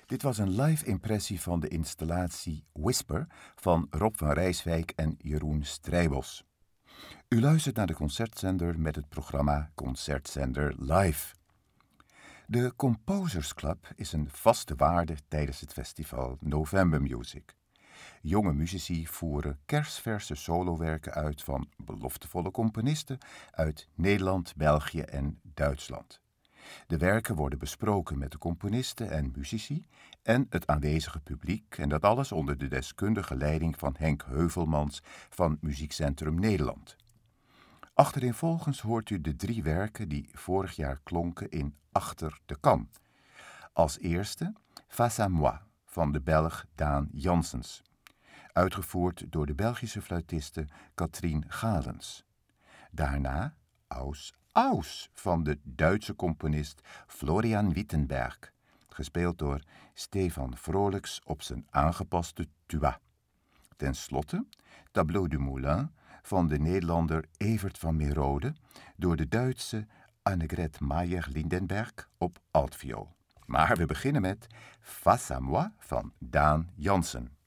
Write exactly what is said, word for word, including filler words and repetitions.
Dit was een live impressie van de installatie Whisper van Rob van Rijswijk en Jeroen Strijbos. U luistert naar de Concertzender met het programma Concertzender Live. De Composers Club is een vaste waarde tijdens het festival November Music. Jonge muzici voeren kersverse solowerken uit van beloftevolle componisten uit Nederland, België en Duitsland. De werken worden besproken met de componisten en muzici en het aanwezige publiek en dat alles onder de deskundige leiding van Henk Heuvelmans van Muziekcentrum Nederland. Achtereenvolgens hoort u de drie werken die vorig jaar klonken in Achter de Kam. Als eerste Face à moi van de Belg Daan Janssens, uitgevoerd door de Belgische fluitiste Katrien Galens. Daarna Aus Aus van de Duitse componist Florian Wittenberg, gespeeld door Stefan Vrolijks op zijn aangepaste tuba. Ten slotte Tableau du Moulin van de Nederlander Evert van Meerode door de Duitse Annegret Mayer-Lindenberg op altviool. Maar we beginnen met Face à moi van Daan Janssen.